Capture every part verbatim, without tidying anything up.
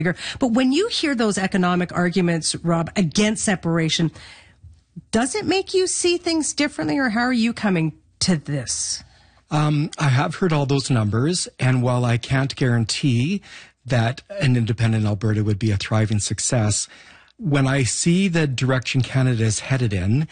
But when you hear those economic arguments, Rob, against separation, does it make you see things differently, or how are you coming to this? Um, I have heard all those numbers, and while I can't guarantee that an independent Alberta would be a thriving success, when I see the direction Canada is headed in,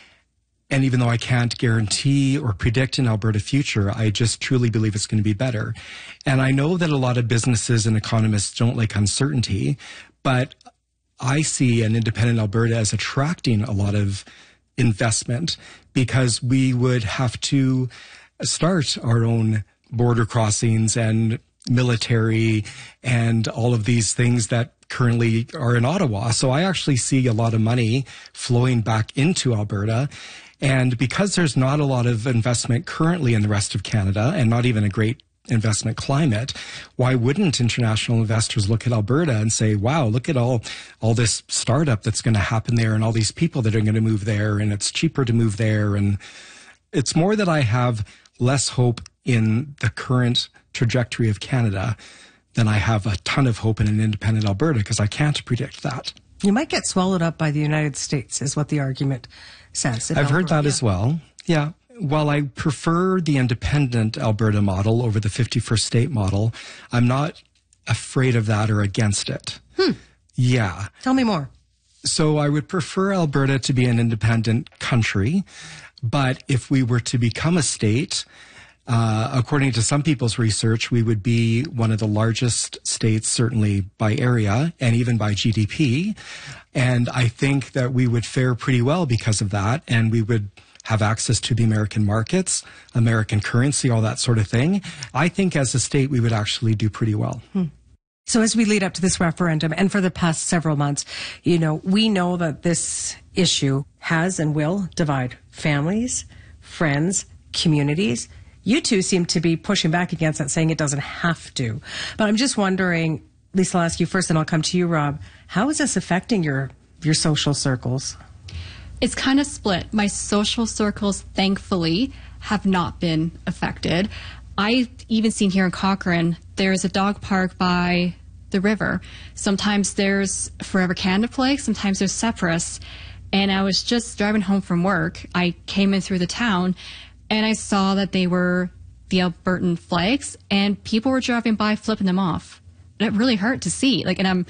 and even though I can't guarantee or predict an Alberta future, I just truly believe it's going to be better. And I know that a lot of businesses and economists don't like uncertainty, but I see an independent Alberta as attracting a lot of investment, because we would have to start our own border crossings and military and all of these things that currently are in Ottawa. So I actually see a lot of money flowing back into Alberta. And because there's not a lot of investment currently in the rest of Canada, and not even a great investment climate, why wouldn't international investors look at Alberta and say, wow, look at all, all this startup that's going to happen there, and all these people that are going to move there, and it's cheaper to move there. And it's more that I have less hope in the current trajectory of Canada than I have a ton of hope in an independent Alberta, because I can't predict that. You might get swallowed up by the United States, is what the argument says. I've heard that as well. Yeah. While I prefer the independent Alberta model over the fifty-first state model, I'm not afraid of that or against it. Hmm. Yeah. Tell me more. So I would prefer Alberta to be an independent country, but if we were to become a state, Uh, according to some people's research, we would be one of the largest states, certainly by area and even by G D P. And I think that we would fare pretty well because of that. And we would have access to the American markets, American currency, all that sort of thing. I think as a state, we would actually do pretty well. Hmm. So as we lead up to this referendum, and for the past several months, you know, we know that this issue has and will divide families, friends, communities. You two seem to be pushing back against that, saying it doesn't have to. But I'm just wondering, Lisa, I'll ask you first, and I'll come to you, Rob. How is this affecting your, your social circles? It's kind of split. My social circles, thankfully, have not been affected. I've even seen here in Cochrane, there's a dog park by the river. Sometimes there's Forever Canada flag, sometimes there's Separus. And I was just driving home from work. I came in through the town, and I saw that they were the Albertan flags, and people were driving by flipping them off. It really hurt to see. Like, and I'm,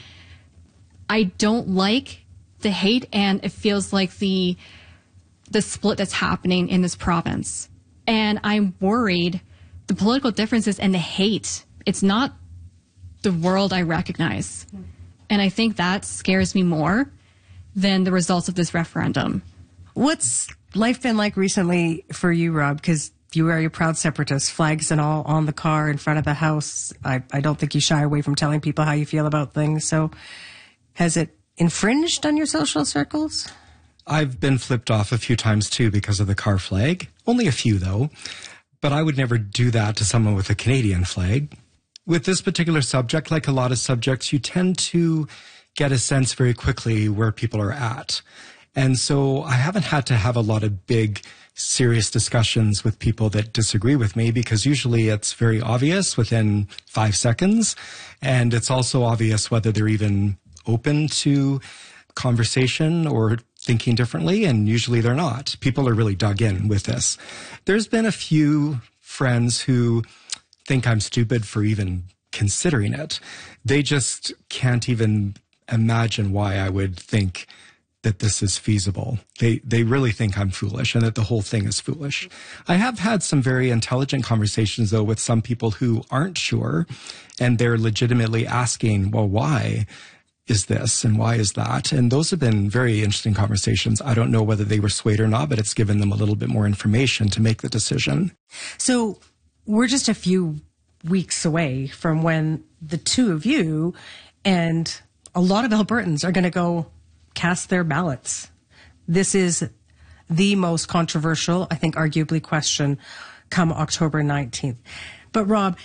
I don't like the hate, and it feels like the, the split that's happening in this province. And I'm worried the political differences and the hate, it's not the world I recognize. And I think that scares me more than the results of this referendum. What's life been like recently for you, Rob? Because you are a proud separatist, flags and all on the car in front of the house. I, I don't think you shy away from telling people how you feel about things. So has it infringed on your social circles? I've been flipped off a few times too because of the car flag. Only a few though. But I would never do that to someone with a Canadian flag. With this particular subject, like a lot of subjects, you tend to get a sense very quickly where people are at. And so I haven't had to have a lot of big, serious discussions with people that disagree with me, because usually it's very obvious within five seconds. And it's also obvious whether they're even open to conversation or thinking differently. And usually they're not. People are really dug in with this. There's been a few friends who think I'm stupid for even considering it. They just can't even imagine why I would think that this is feasible. They they really think I'm foolish and that the whole thing is foolish. I have had some very intelligent conversations, though, with some people who aren't sure, and they're legitimately asking, well, why is this and why is that? And those have been very interesting conversations. I don't know whether they were swayed or not, but it's given them a little bit more information to make the decision. So we're just a few weeks away from when the two of you and a lot of Albertans are going to go cast their ballots. This is the most controversial, I think, arguably, question come October nineteenth. But Rob,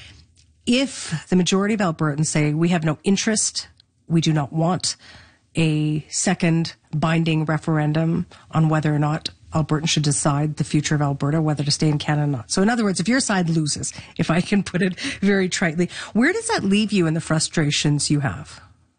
if the majority of Albertans say we have no interest, we do not want a second binding referendum on whether or not Albertans should decide the future of Alberta, whether to stay in Canada or not. So in other words, if your side loses, if I can put it very tritely, where does that leave you in the frustrations you have?